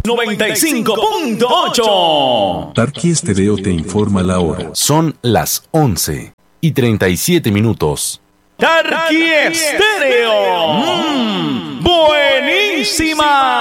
95.8. Tarqui Estéreo te informa la hora. Son las 11:37. Tarqui Estéreo. Buenísima.